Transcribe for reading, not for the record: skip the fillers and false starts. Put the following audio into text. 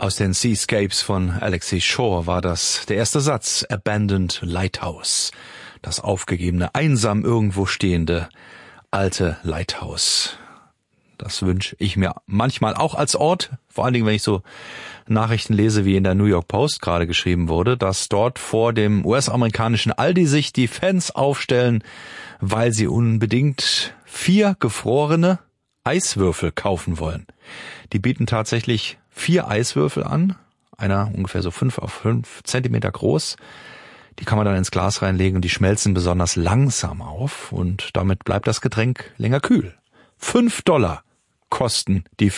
Aus den Seascapes von Alexei Shore war das der erste Satz, Abandoned Lighthouse. Das aufgegebene, einsam irgendwo stehende, alte Lighthouse. Das wünsche ich mir manchmal auch als Ort, vor allen Dingen, wenn ich so Nachrichten lese, wie in der New York Post gerade geschrieben wurde, dass dort vor dem US-amerikanischen Aldi sich die Fans aufstellen, weil sie unbedingt 4 gefrorene Eiswürfel kaufen wollen. Die bieten tatsächlich 4 Eiswürfel an, einer ungefähr so 5 auf 5 Zentimeter groß. Die kann man dann ins Glas reinlegen und die schmelzen besonders langsam auf und damit bleibt das Getränk länger kühl. $5 kosten die